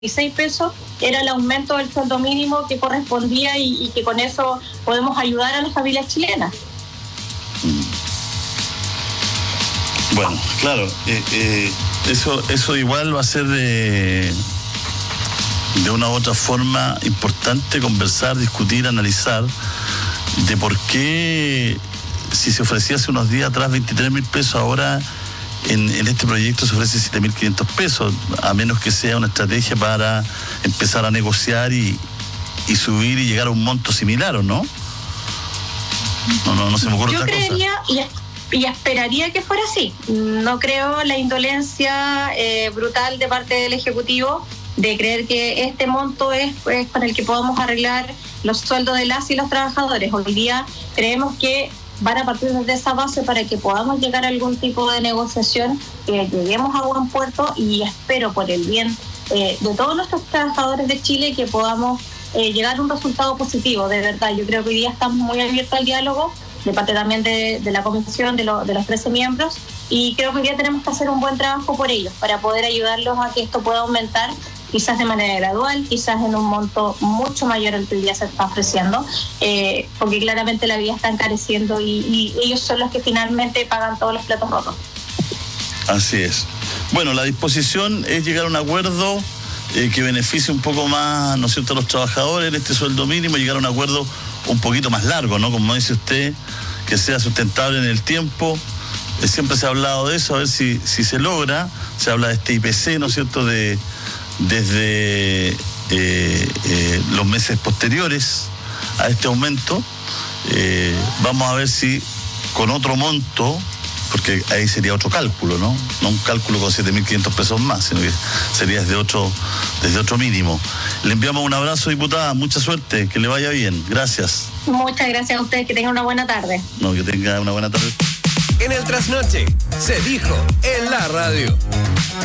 16 pesos era el aumento del sueldo mínimo que correspondía y que con eso podemos ayudar a las familias chilenas. Bueno, claro, eso igual va a ser de una u otra forma importante conversar, discutir, analizar de por qué, si se ofrecía hace unos días atrás 23.000 pesos, ahora en este proyecto se ofrece 7.500 pesos, a menos que sea una estrategia para empezar a negociar y subir y llegar a un monto similar, ¿o no? No se me ocurre otra cosa. Yo creería y esperaría que fuera así. No creo la indolencia brutal de parte del Ejecutivo de creer que este monto es con el que podamos arreglar los sueldos de las y los trabajadores. Hoy día creemos que van a partir de esa base para que podamos llegar a algún tipo de negociación, que lleguemos a buen puerto, y espero por el bien de todos nuestros trabajadores de Chile que podamos llegar a un resultado positivo. De verdad, yo creo que hoy día estamos muy abiertos al diálogo, de parte también de la comisión, de los 13 miembros, y creo que hoy día tenemos que hacer un buen trabajo por ellos, para poder ayudarlos a que esto pueda aumentar, quizás de manera gradual, quizás en un monto mucho mayor al que hoy día se está ofreciendo, porque claramente la vida está encareciendo y ellos son los que finalmente pagan todos los platos rotos. Así es. Bueno, la disposición es llegar a un acuerdo que beneficie un poco más, ¿no es cierto?, a los trabajadores en este sueldo mínimo, llegar a un acuerdo un poquito más largo, ¿no? Como dice usted, que sea sustentable en el tiempo. Siempre se ha hablado de eso, a ver si se logra. Se habla de este IPC, ¿no es cierto?, desde los meses posteriores a este aumento. Vamos a ver si con otro monto, porque ahí sería otro cálculo, ¿no? No un cálculo con 7.500 pesos más, sino que sería desde otro mínimo. Le enviamos un abrazo, diputada, mucha suerte, que le vaya bien, gracias. Muchas gracias a ustedes, que tengan una buena tarde. No, que tenga una buena tarde. En el Trasnoche se dijo en la radio.